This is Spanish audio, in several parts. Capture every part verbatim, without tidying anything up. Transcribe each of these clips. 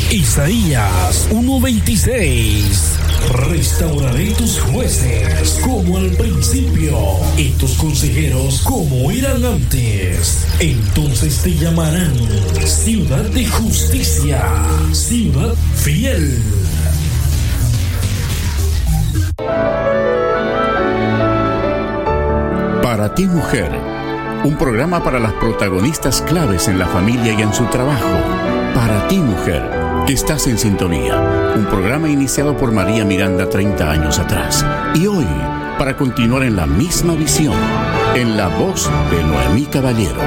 Isaías uno veintiséis. Restauraré tus jueces como al principio y tus consejeros como eran antes. Entonces te llamarán ciudad de justicia, ciudad fiel. Para ti, mujer, un programa para las protagonistas claves en la familia y en su trabajo. Para ti, mujer, que estás en sintonía. Un programa iniciado por María Miranda treinta años atrás. Y hoy, para continuar en la misma visión, en la voz de Noemí Caballero.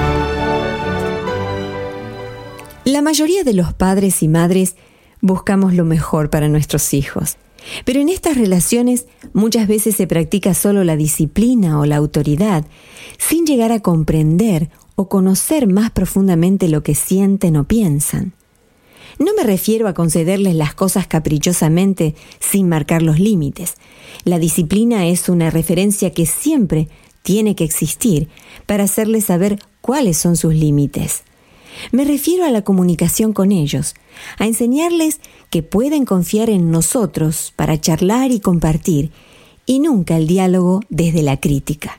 La mayoría de los padres y madres buscamos lo mejor para nuestros hijos. Pero en estas relaciones muchas veces se practica solo la disciplina o la autoridad, sin llegar a comprender o conocer más profundamente lo que sienten o piensan. No me refiero a concederles las cosas caprichosamente sin marcar los límites. La disciplina es una referencia que siempre tiene que existir para hacerles saber cuáles son sus límites. Me refiero a la comunicación con ellos, a enseñarles que pueden confiar en nosotros para charlar y compartir, y nunca el diálogo desde la crítica.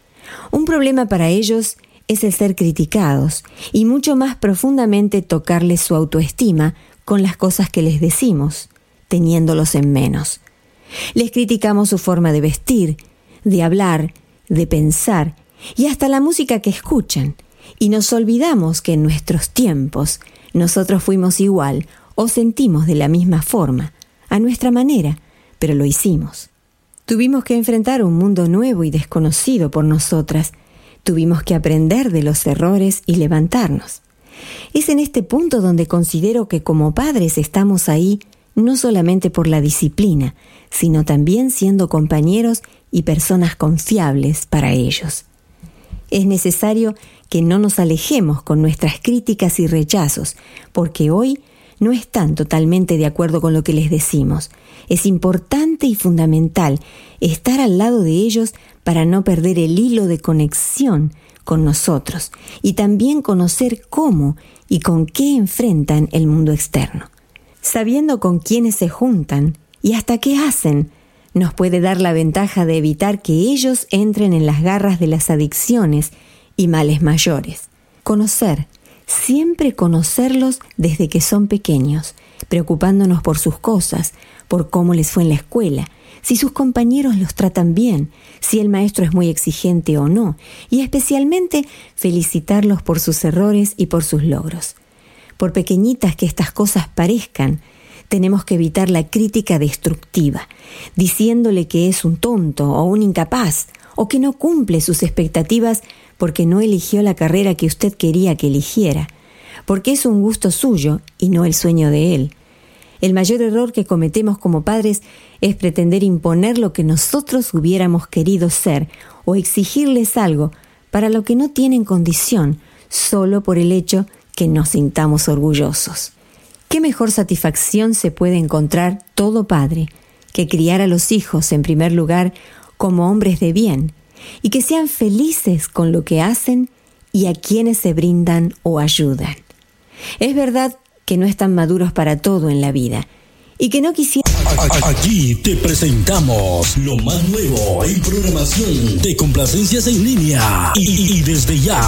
Un problema para ellos es el ser criticados y mucho más profundamente tocarles su autoestima con las cosas que les decimos, teniéndolos en menos. Les criticamos su forma de vestir, de hablar, de pensar y hasta la música que escuchan. Y nos olvidamos que en nuestros tiempos nosotros fuimos igual o sentimos de la misma forma, a nuestra manera, pero lo hicimos. Tuvimos que enfrentar un mundo nuevo y desconocido por nosotras. Tuvimos que aprender de los errores y levantarnos. Es en este punto donde considero que como padres estamos ahí no solamente por la disciplina, sino también siendo compañeros y personas confiables para ellos. Es necesario que no nos alejemos con nuestras críticas y rechazos, porque hoy no están totalmente de acuerdo con lo que les decimos. Es importante y fundamental estar al lado de ellos para no perder el hilo de conexión con nosotros y también conocer cómo y con qué enfrentan el mundo externo. Sabiendo con quiénes se juntan y hasta qué hacen, nos puede dar la ventaja de evitar que ellos entren en las garras de las adicciones y males mayores. Conocer, siempre conocerlos desde que son pequeños, preocupándonos por sus cosas, por cómo les fue en la escuela, si sus compañeros los tratan bien, si el maestro es muy exigente o no, y especialmente felicitarlos por sus errores y por sus logros. Por pequeñitas que estas cosas parezcan, tenemos que evitar la crítica destructiva, diciéndole que es un tonto o un incapaz, o que no cumple sus expectativas porque no eligió la carrera que usted quería que eligiera, porque es un gusto suyo y no el sueño de él. El mayor error que cometemos como padres es pretender imponer lo que nosotros hubiéramos querido ser o exigirles algo para lo que no tienen condición, solo por el hecho que nos sintamos orgullosos. ¿Qué mejor satisfacción se puede encontrar todo padre que criar a los hijos en primer lugar como hombres de bien y que sean felices con lo que hacen y a quienes se brindan o ayudan? Es verdad que no están maduros para todo en la vida y que no quisieran... Aquí te presentamos lo más nuevo en programación de complacencias en línea y, y desde ya